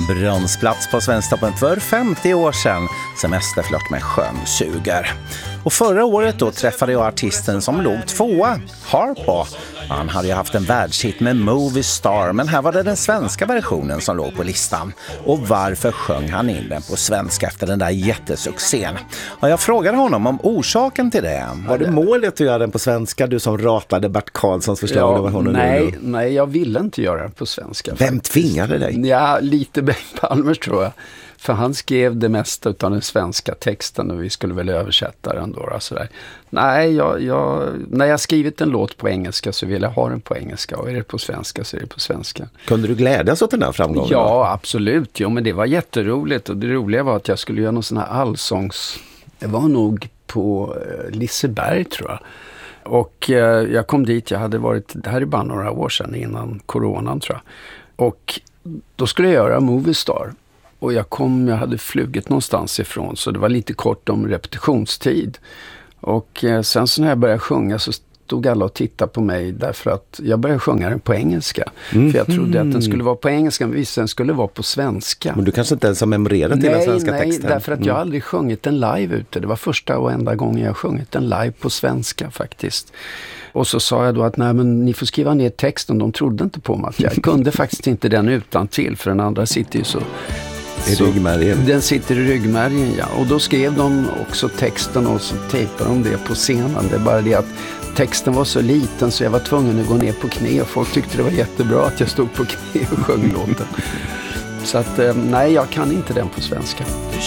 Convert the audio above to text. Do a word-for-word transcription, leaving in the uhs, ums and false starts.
Bronsplats på Svensktoppen för femtio år sedan. Semesterflört med sjön suger. Och förra året då träffade jag artisten som låg tvåa, Harpo. Han hade ju haft en världshit med Movie Star, men här var det den svenska versionen som låg på listan. Och varför sjöng han in den på svenska efter den där jättesuccén? Och jag frågade honom om orsaken till det. Var det målet att göra den på svenska, du som ratade Bert Karlssons förslag? Ja, var honom nej, nej, jag ville inte göra den på svenska. Vem tvingade dig? Ja, lite Bengt Palmer tror jag. För han skrev det mesta av den svenska texten och vi skulle väl översätta den då. Så där. Nej, jag, jag, när jag skrivit en låt på engelska så vill jag ha den på engelska. Och är det på svenska så är det på svenska. Kunde du glädjas åt den här framgången? Ja, då? absolut. Jo, men det var jätteroligt. Och det roliga var att jag skulle göra någon sån här allsångs... Det var nog på eh, Liseberg tror jag. Och eh, jag kom dit, jag hade varit... Det här är bara några år sedan innan coronan tror jag. Och då skulle jag göra Movie Star. Och jag kom, jag hade flugit någonstans ifrån så det var lite kort om repetitionstid. Och eh, sen så när jag började sjunga så stod alla och tittade på mig därför att jag började sjunga den på engelska. Mm. För jag trodde att den skulle vara på engelska, men visst den skulle vara på svenska. Men du kanske inte ens har memorerat hela svenska nej, texten? Nej, därför att mm. jag aldrig sjungit den live ute. Det var första och enda gången jag sjungit den live på svenska faktiskt. Och så sa jag då att nej, men ni får skriva ner texten. De trodde inte på mig att jag kunde faktiskt inte den utan till för den andra sitter ju så... I ryggmärgen. Den sitter i ryggmärgen, ja. Och då skrev de också texten och så tejpade de det på scenen. Det är bara det att texten var så liten så jag var tvungen att gå ner på knä. Och folk tyckte det var jättebra att jag stod på knä och sjöng låten. Så att, nej, jag kan inte den på svenska.